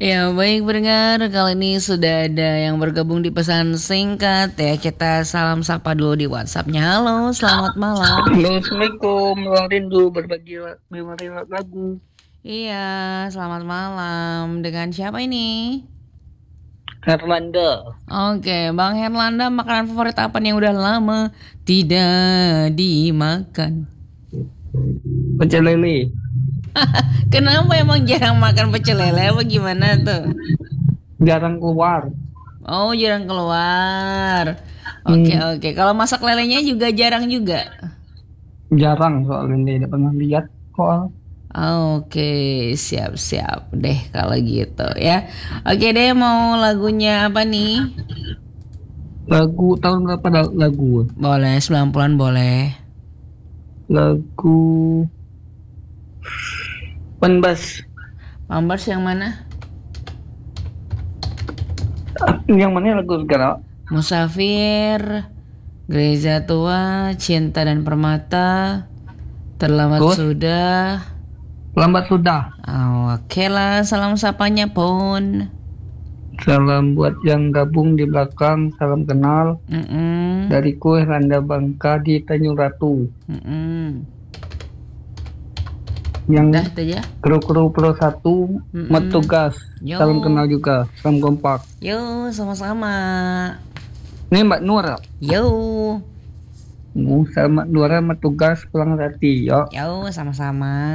Ya, baik pendengar, kali ini sudah ada yang bergabung di pesan singkat ya. Kita salam sapa dulu di WhatsApp-nya. Halo, selamat malam. Halo, Assalamualaikum. Ruang Rindu berbagi memori lagu. Iya, selamat malam. Dengan siapa ini? Herlanda. Oke, Bang Herlanda, makanan favorit apa nih yang udah lama tidak dimakan? Pecel lele. Kenapa emang jarang makan pecel lele apa gimana tuh? Jarang keluar. Oh, jarang keluar. Oke, Hmm, oke. Kalau masak lelenya juga jarang juga. jarang soalnya tidak pernah lihat soal Oke, siap-siap deh kalau gitu ya. Oke deh, mau lagunya apa nih? lagu tahun berapa lagu? Boleh, 90-an boleh. Lagu Penbas. Pampers yang mana? Yang mana lagu sekarang? Musafir, Gereja Tua, Cinta dan Permata, Terlambat Terus Sudah. lambat sudah. Oh, oke lah, salam sapanya pun. Salam buat yang gabung di belakang. Salam kenal Mm-mm, dariku Herlanda Bangka di Tanjung Ratu. mm-mm. Udah Yang itu aja. kru-kru Pro 1 Mm-mm. Metugas. Salam Yo, kenal juga. Salam kompak. yo, sama-sama. Ini Mbak Nur. Yo, Sama Dora sama tugas pulang hati, yuk. yo, sama-sama.